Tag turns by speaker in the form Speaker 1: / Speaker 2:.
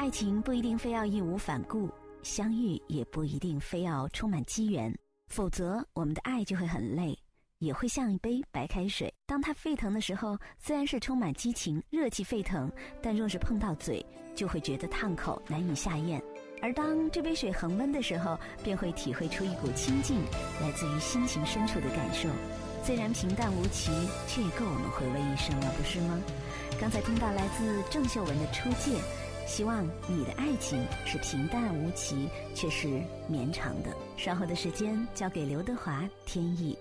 Speaker 1: 爱情不一定非要义无反顾，相遇也不一定非要充满机缘，否则我们的爱就会很累，也会像一杯白开水。当它沸腾的时候，虽然是充满激情，热气沸腾，但若是碰到嘴，就会觉得烫口，难以下咽。而当这杯水恒温的时候，便会体会出一股清静，来自于心情深处的感受。虽然平淡无奇，却也够我们回味一生了，不是吗？刚才听到来自郑秀文的《初见》，希望你的爱情是平淡无奇，却是绵长的。稍后的时间交给刘德华、天意。